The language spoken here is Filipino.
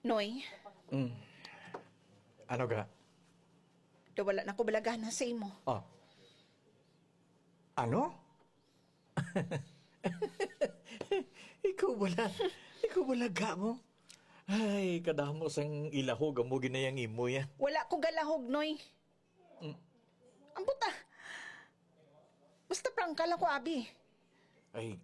Noy, Ano ga? wala na ko balagahan sa imo. Oh. Ano? Ikaw wala ga mo? Ay, kadamo sang ilahog ang mo ginayang imo yan. Wala ko galahog, Noy. Ang puta. Basta prangka lang ko, Abi. Ay,